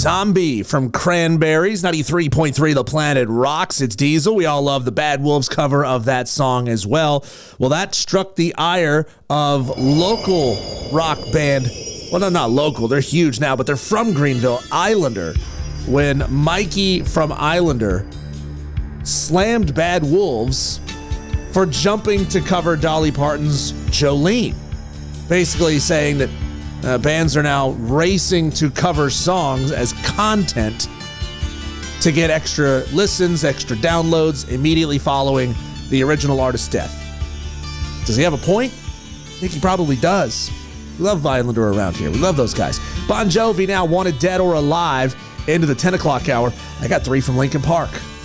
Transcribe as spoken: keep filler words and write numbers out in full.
Zombie from Cranberries, ninety-three point three The Planet Rocks. It's Diesel. We all love the Bad Wolves cover of that song as well. Well, that struck the ire of local rock band. Well, no, not local. They're huge now, but they're from Greenville, Islander. When Mikey from Islander slammed Bad Wolves for jumping to cover Dolly Parton's Jolene. Basically saying that uh, bands are now racing to cover songs as content to get extra listens, extra downloads immediately following the original artist's death. Does he have a point? I think he probably does. We love Islander around here. We love those guys. Bon Jovi now Wanted Dead or Alive into the ten o'clock hour. I got three from Linkin Park.